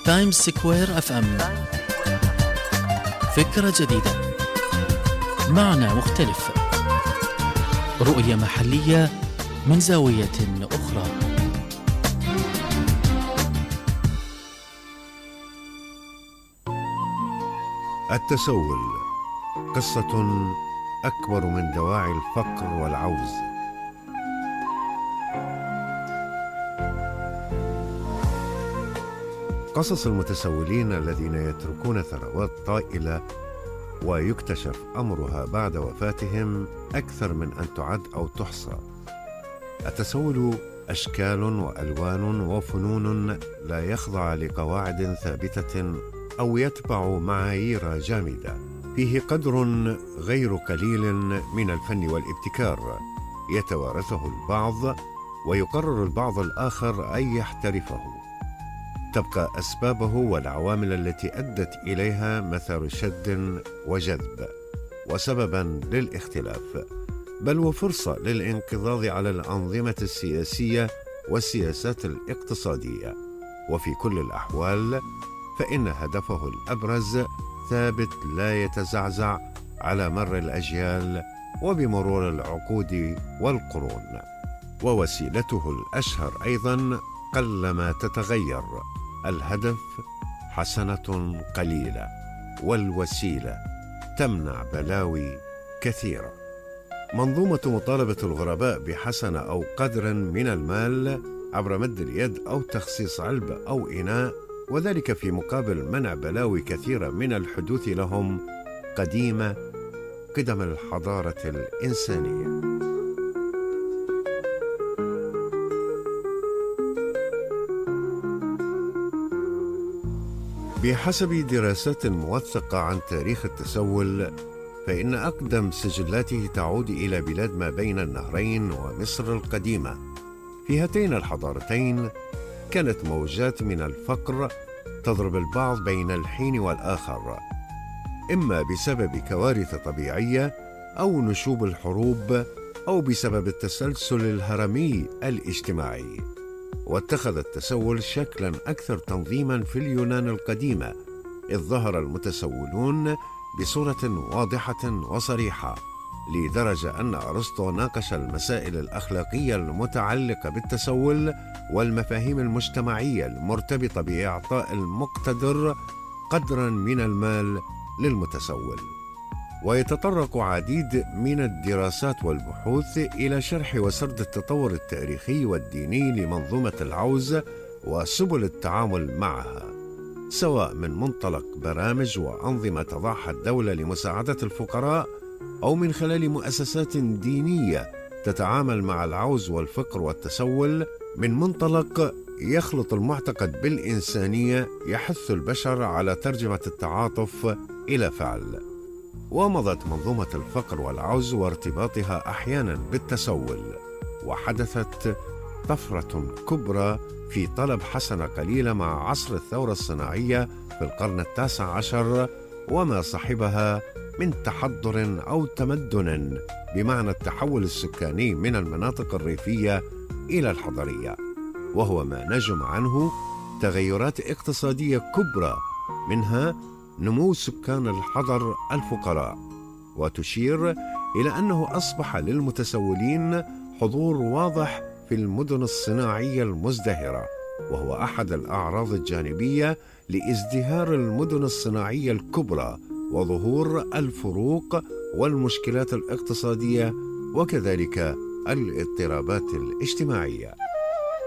تايمز سكوير اف ام، فكرة جديدة، معنى مختلف، رؤية محلية من زاوية أخرى. التسول قصة أكبر من دواعي الفقر والعوز. قصص المتسولين الذين يتركون ثروات طائلة ويكتشف أمرها بعد وفاتهم أكثر من أن تعد أو تحصى. التسول أشكال وألوان وفنون لا يخضع لقواعد ثابتة أو يتبع معايير جامدة، فيه قدر غير قليل من الفن والابتكار يتوارثه البعض ويقرر البعض الآخر أن يحترفه. تبقى أسبابه والعوامل التي أدت إليها مثار شد وجذب وسببا للاختلاف، بل وفرصة للانقضاض على الأنظمة السياسية والسياسات الاقتصادية. وفي كل الأحوال فإن هدفه الأبرز ثابت لا يتزعزع على مر الأجيال وبمرور العقود والقرون، ووسيلته الأشهر أيضا قلما تتغير. الهدف حسنة قليلة، والوسيلة تمنع بلاوي كثيرة. منظومة مطالبة الغرباء بحسنة أو قدر من المال عبر مد اليد أو تخصيص علبة أو إناء، وذلك في مقابل منع بلاوي كثيرة من الحدوث لهم، قديمة قدم الحضارة الإنسانية. بحسب دراسات موثقة عن تاريخ التسول، فإن أقدم سجلاته تعود إلى بلاد ما بين النهرين ومصر القديمة. في هاتين الحضارتين كانت موجات من الفقر تضرب البعض بين الحين والآخر، إما بسبب كوارث طبيعية أو نشوب الحروب أو بسبب التسلسل الهرمي الاجتماعي. واتخذ التسول شكلا أكثر تنظيما في اليونان القديمة، إذ ظهر المتسولون بصورة واضحة وصريحة، لدرجة أن أرسطو ناقش المسائل الأخلاقية المتعلقة بالتسول والمفاهيم المجتمعية المرتبطة بإعطاء المقتدر قدرا من المال للمتسول. ويتطرق عديد من الدراسات والبحوث إلى شرح وسرد التطور التاريخي والديني لمنظومة العوز وسبل التعامل معها، سواء من منطلق برامج وأنظمة تضعها الدولة لمساعدة الفقراء، أو من خلال مؤسسات دينية تتعامل مع العوز والفقر والتسول من منطلق يخلط المعتقد بالإنسانية، يحث البشر على ترجمة التعاطف إلى فعل. ومضت منظومة الفقر والعوز وارتباطها أحيانا بالتسول، وحدثت طفرة كبرى في طلب حسنة قليلة مع عصر الثورة الصناعية في القرن 19 وما صحبها من تحضر أو تمدن، بمعنى التحول السكاني من المناطق الريفية إلى الحضرية، وهو ما نجم عنه تغيرات اقتصادية كبرى، منها نمو سكان الحضر الفقراء. وتشير إلى أنه أصبح للمتسولين حضور واضح في المدن الصناعية المزدهرة، وهو أحد الأعراض الجانبية لازدهار المدن الصناعية الكبرى وظهور الفروق والمشكلات الاقتصادية وكذلك الاضطرابات الاجتماعية.